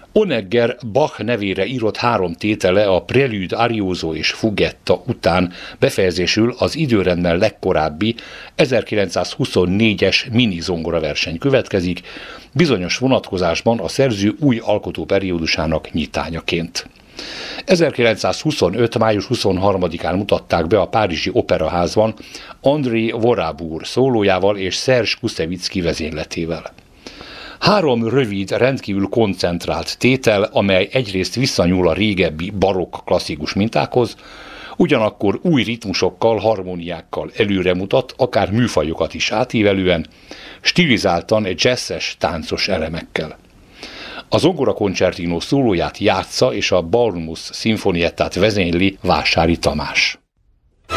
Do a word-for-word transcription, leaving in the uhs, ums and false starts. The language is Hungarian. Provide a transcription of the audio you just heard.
Honegger Bach nevére írott három tétele a Prelude, Arioso és Fugetta után befejezésül az időrendben legkorábbi ezerkilencszázhuszonnégyes mini zongoraverseny következik, bizonyos vonatkozásban a szerző új alkotóperiódusának nyitányaként. ezerkilencszázhuszonöt. május huszonharmadikán mutatták be a Párizsi Operaházban André Vorabur szólójával és Serge Kuszevicki vezényletével. Három rövid, rendkívül koncentrált tétel, amely egyrészt visszanyúl a régebbi barokk klasszikus mintákhoz, ugyanakkor új ritmusokkal, harmóniákkal előremutat, akár műfajokat is átívelően, stilizáltan egy jazzes, táncos elemekkel. A zongora koncertino szólóját játsza és a Ballroom Szimfoniettát vezényli Vásári Tamás.